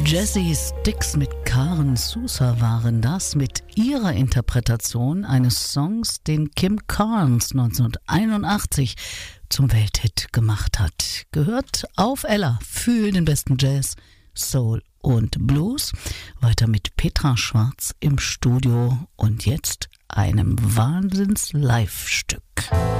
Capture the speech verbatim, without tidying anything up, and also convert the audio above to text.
Jazzy Sticks mit Karen Sousa waren das mit ihrer Interpretation eines Songs, den Kim Carnes neunzehnhunderteinundachtzig zum Welthit gemacht hat. Gehört auf Ella für den besten Jazz, Soul und Blues. Weiter mit Petra Schwarz im Studio und jetzt einem Wahnsinns-Live-Stück.